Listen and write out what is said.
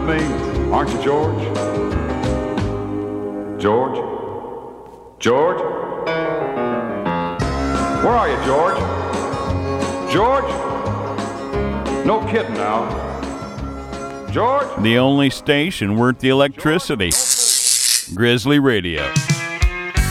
me, aren't you, George? George? George? Where are you, George? George? No kidding now. George? The only station worth the electricity. Grizzly Radio.